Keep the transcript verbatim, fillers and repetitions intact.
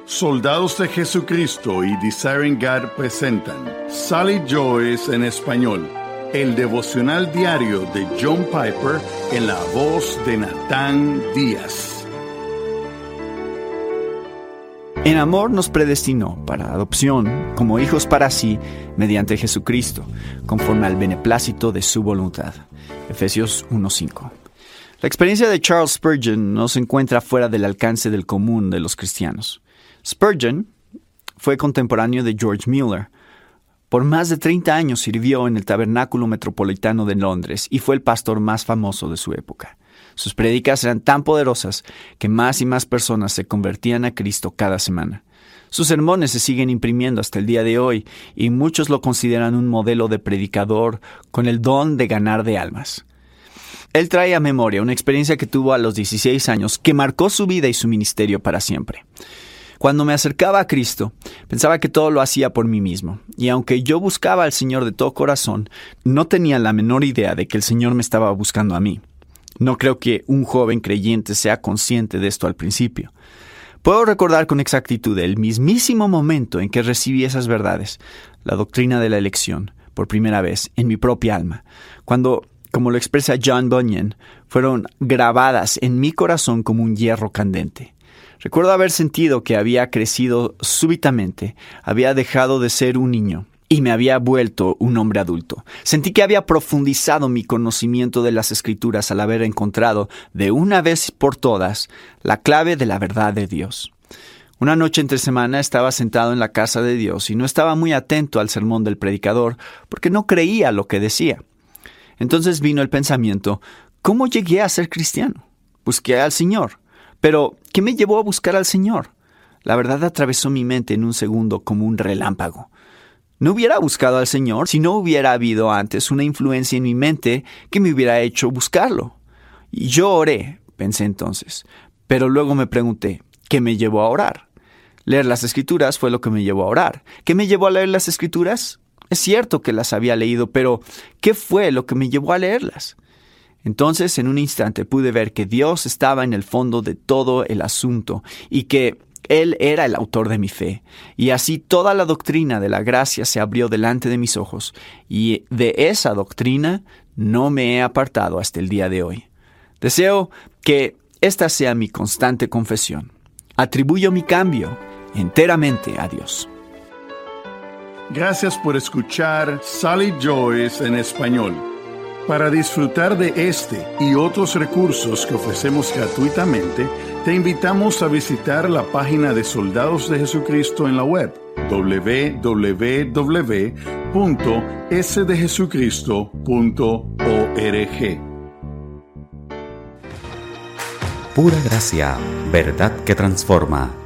Soldados de Jesucristo y Desiring God presentan Sally Joyce en español, el devocional diario de John Piper en la voz de Natán Díaz. En amor nos predestinó para adopción como hijos para sí mediante Jesucristo, conforme al beneplácito de su voluntad. Efesios uno cinco. La experiencia de Charles Spurgeon no se encuentra fuera del alcance del común de los cristianos. Spurgeon fue contemporáneo de George Mueller. Por más de treinta años sirvió en el Tabernáculo Metropolitano de Londres y fue el pastor más famoso de su época. Sus prédicas eran tan poderosas que más y más personas se convertían a Cristo cada semana. Sus sermones se siguen imprimiendo hasta el día de hoy y muchos lo consideran un modelo de predicador con el don de ganar de almas. Él trae a memoria una experiencia que tuvo a los dieciséis años que marcó su vida y su ministerio para siempre. Cuando me acercaba a Cristo, pensaba que todo lo hacía por mí mismo, y aunque yo buscaba al Señor de todo corazón, no tenía la menor idea de que el Señor me estaba buscando a mí. No creo que un joven creyente sea consciente de esto al principio. Puedo recordar con exactitud el mismísimo momento en que recibí esas verdades, la doctrina de la elección, por primera vez en mi propia alma, cuando, como lo expresa John Bunyan, fueron grabadas en mi corazón como un hierro candente. Recuerdo haber sentido que había crecido súbitamente, había dejado de ser un niño y me había vuelto un hombre adulto. Sentí que había profundizado mi conocimiento de las Escrituras al haber encontrado, de una vez por todas, la clave de la verdad de Dios. Una noche entre semana estaba sentado en la casa de Dios y no estaba muy atento al sermón del predicador porque no creía lo que decía. Entonces vino el pensamiento, ¿cómo llegué a ser cristiano? Busqué al Señor. Pero, ¿qué me llevó a buscar al Señor? La verdad atravesó mi mente en un segundo como un relámpago. No hubiera buscado al Señor si no hubiera habido antes una influencia en mi mente que me hubiera hecho buscarlo. Y yo oré, pensé entonces, pero luego me pregunté, ¿qué me llevó a orar? Leer las Escrituras fue lo que me llevó a orar. ¿Qué me llevó a leer las Escrituras? Es cierto que las había leído, pero ¿qué fue lo que me llevó a leerlas? Entonces, en un instante pude ver que Dios estaba en el fondo de todo el asunto y que Él era el autor de mi fe. Y así toda la doctrina de la gracia se abrió delante de mis ojos y de esa doctrina no me he apartado hasta el día de hoy. Deseo que esta sea mi constante confesión. Atribuyo mi cambio enteramente a Dios. Gracias por escuchar Sally Joyce en español. Para disfrutar de este y otros recursos que ofrecemos gratuitamente, te invitamos a visitar la página de Soldados de Jesucristo en la web doble u doble u doble u punto s de jesucristo punto org. Pura gracia, verdad que transforma.